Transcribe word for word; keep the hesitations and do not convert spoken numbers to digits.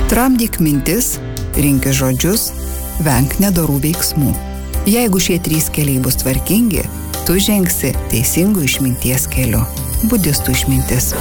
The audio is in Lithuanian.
Tramdyk mintis, rinkis žodžius, venk nedorų veiksmų. Jeigu šie trys keliai bus tvarkingi, tu žengsi teisingų išminties keliu. Budistų išmintis.